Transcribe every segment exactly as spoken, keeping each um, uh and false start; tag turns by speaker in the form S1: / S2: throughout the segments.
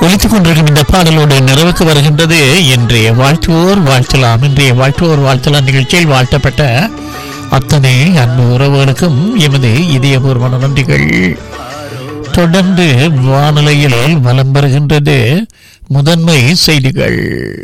S1: ஒலித்துக் கொண்டிருக்கும் இந்த பாடலோடு நிறைவுக்கு வருகின்றது இன்றைய வாழ்த்துவோர் வாழ்த்தலாம். இன்றைய வாழ்த்துவோர் வாழ்த்தலாம் நிகழ்ச்சியில் வாழ்த்தப்பட்ட அத்தனை அன்பு உறவுகளுக்கும் எமது இதயபூர்வ நன்றிகள். தொடர்ந்து வானிலையில் வலம் வருகின்றது முதன்மை செய்திகள்.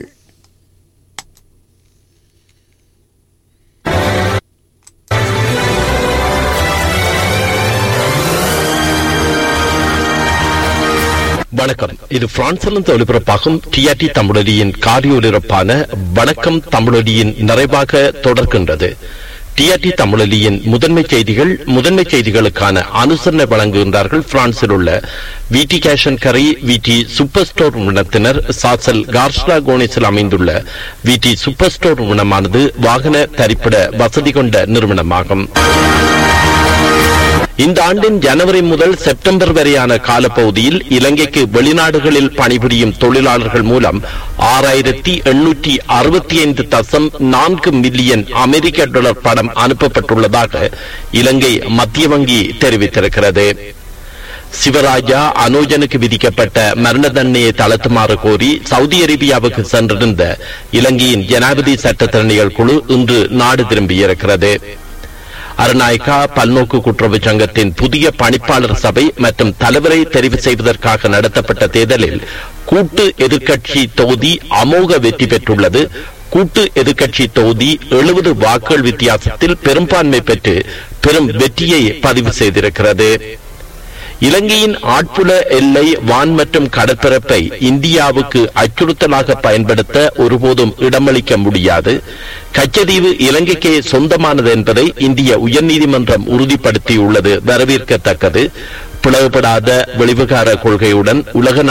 S2: வணக்கம். இது பிரான்சிலிருந்து ஒலிபரப்பாகும் டிஆர்டி தமிழொலியின் காரிய ஒலிபரப்பான வணக்கம் தமிழொலியின் நிறைவாக தொடர்கின்றது. டிஆர்டி தமிழொலியின் முதன்மை செய்திகள். முதன்மை செய்திகளுக்கான அனுசரணை வழங்குகின்றார்கள் பிரான்சில் உள்ள விடி கேஷன் கரை விடி சூப்பர் ஸ்டோர் நிறுவனத்தினர். சாசல் கார்ஸ்லா கோனிஸில் அமைந்துள்ள விடி சூப்பர் ஸ்டோர் நிறுவனமானது வாகன தரிப்பிட வசதி கொண்ட நிறுவனமாகும். இந்த ஆண்டின் ஜனவரி முதல் செப்டம்பர் வரையான காலப்பகுதியில் இலங்கைக்கு வெளிநாடுகளில் பணிபுரியும் தொழிலாளர்கள் மூலம் ஆறாயிரத்தி எண்ணூற்றி அறுபத்தி ஐந்து தசம் நான்கு மில்லியன் அமெரிக்க டாலர் பணம் அனுப்பப்பட்டுள்ளதாக இலங்கை மத்திய வங்கி தெரிவித்திருக்கிறது. சிவராஜா அனோஜனுக்கு விதிக்கப்பட்ட மரண தண்டனையை தளர்த்துமாறு கோரி சவுதி அரேபியாவுக்கு சென்றிருந்த இலங்கையின் ஜனாதிபதி சட்டத்தரணிகள் குழு இன்று நாடு திரும்பியிருக்கிறது. அருநாயக்கா பல்நோக்கு கூட்டுறவு சங்கத்தின் புதிய பணிப்பாளர் சபை மற்றும் தலைவரை தெரிவு செய்வதற்காக நடத்தப்பட்ட தேர்தலில் கூட்டு எதிர்க்கட்சி தொகுதி அமோக வெற்றி பெற்றுள்ளது. கூட்டு எதிர்க்கட்சி தொகுதி எழுபது வாக்குகள் வித்தியாசத்தில் பெரும்பான்மை பெற்று பெரும் வெற்றியை பதிவு செய்திருக்கிறது. இலங்கையின் ஆட்புல எல்லை வான் மற்றும் கடற்பரப்பை இந்தியாவுக்கு அச்சுறுத்தலாக பயன்படுத்த ஒருபோதும் இடமளிக்க முடியாது. கச்சதீவு இலங்கைக்கே சொந்தமானது என்பதை இந்திய உயர்நீதிமன்றம் உறுதிப்படுத்தியுள்ளது வரவேற்கத்தக்கது. பிளவுபடாத வெளிவிகார கொள்கையுடன் உலக